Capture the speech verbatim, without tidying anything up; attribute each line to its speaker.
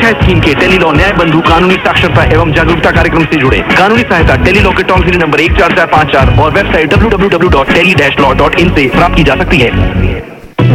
Speaker 1: न्याय स्कीम के tele law न्याय बंधु कानूनी साक्षरता एवं जागरूकता कार्यक्रम से जुड़े। कानूनी सहायता टेली लॉ के टोल फ्री नंबर एक चार चार पाँच चार और website W W W dot tele dash law dot in से प्राप्त की जा सकती है।